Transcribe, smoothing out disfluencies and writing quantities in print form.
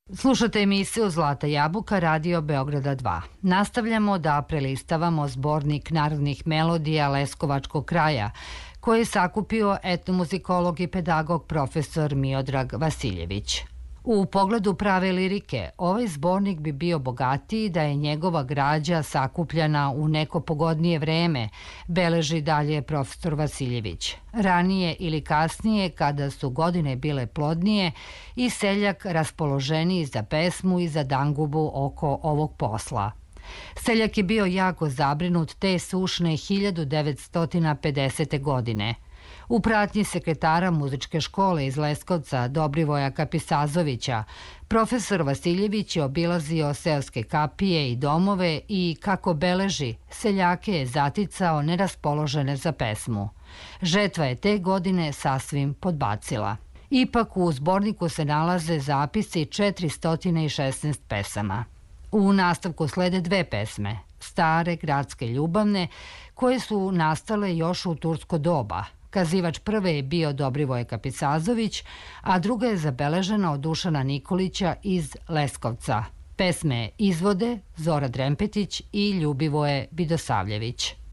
Slušate emisiju Zlata jabuka, Radio Beograda 2. Nastavljamo da prelistavamo zbornik narodnih melodija Leskovačkog kraja, koji je sakupio etnomuzikolog i pedagog profesor Miodrag Vasiljević. U pogledu prave lirike, ovaj zbornik bi bio bogatiji da je njegova građa sakupljena u neko pogodnije vreme, beleži dalje profesor Vasiljević. Ranije ili kasnije, kada su godine bile plodnije i seljak raspoloženiji za pesmu i za dangubu oko ovog posla. Seljak je bio jako zabrinut te sušne 1950. godine. U pratnji sekretara muzičke škole iz Leskovca Dobrivoja Kapisazovića, profesor Vasiljević je obilazio seoske kapije i domove i, kako beleži, seljake je zaticao neraspoložene za pesmu. Žetva je te godine sasvim podbacila. Ipak u zborniku se nalaze zapisi 416 pesama. U nastavku slede dve pesme, stare, gradske, ljubavne, koje su nastale još u tursko doba. Kazivač prve je bio Dobrivoje Kapisazović, a druga je zabeležena od Dušana Nikolića iz Leskovca. Pesme izvode Zora Drempetić i Ljubivoje Bidosavljević.